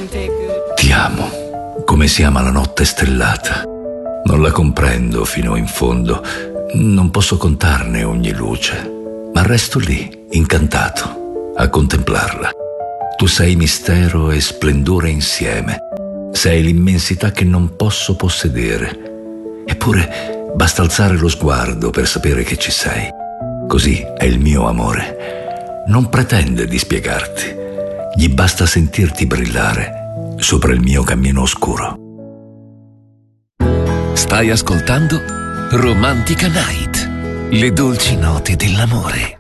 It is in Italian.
Ti amo, come si ama la notte stellata. Non la comprendo fino in fondo, non posso contarne ogni luce, ma resto lì, incantato, a contemplarla. Tu sei mistero e splendore insieme. Sei l'immensità che non posso possedere. Eppure basta alzare lo sguardo per sapere che ci sei. Così è il mio amore. Non pretende di spiegarti. Gli basta sentirti brillare sopra il mio cammino oscuro. Stai ascoltando Romantica Night, le dolci note dell'amore.